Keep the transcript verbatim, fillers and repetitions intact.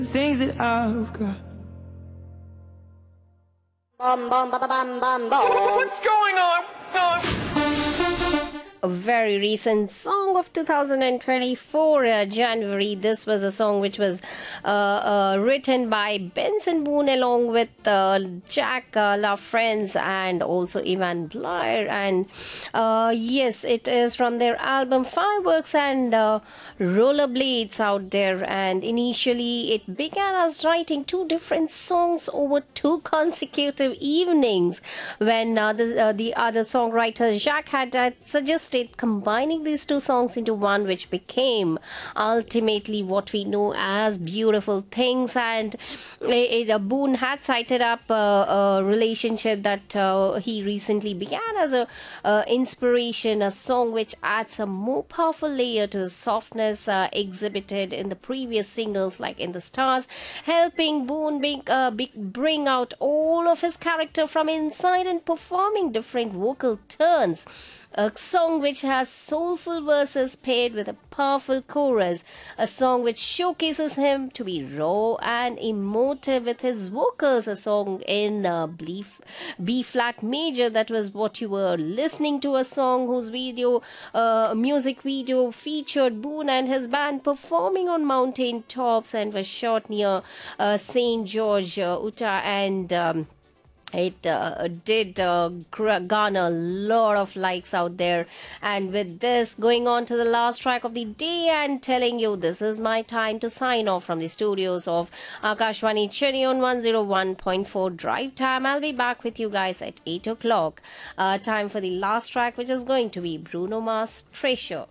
things that I've got. Bum, bum, ba, ba, bum, bum, bum. What's going on? on? A very recent song of two thousand twenty-four, uh, January. This was a song which was uh, uh, written by Benson Boone along with uh, Jack uh, LaFrance and also Ivan Blair. And uh, yes, it is from their album Fireworks and uh, Rollerblades out there. And initially, it began as writing two different songs over two consecutive evenings when uh, the, uh, the other songwriter Jack had uh, suggested combining these two songs into one, which became ultimately what we know as Beautiful Things. And it, it, Boone had cited up uh, a relationship that uh, he recently began as a uh, inspiration, a song which adds a more powerful layer to the softness uh, exhibited in the previous singles like In the Stars, helping Boone bring, uh, bring out all of his character from inside and performing different vocal turns. A song which has soulful verses paired with a powerful chorus. A song which showcases him to be raw and emotive with his vocals. A song in uh, B flat major. That was what you were listening to. A song whose video, uh, music video featured Boone and his band performing on mountain tops and was shot near uh, Saint George, uh, Utah, and um, it uh, did uh, garner a lot of likes out there. And with this, going on to the last track of the day and telling you this is my time to sign off from the studios of Akashvani Chennai on one oh one point four Drive Time. I'll be back with you guys at eight o'clock. Uh, time for the last track, which is going to be Bruno Mars' Treasure.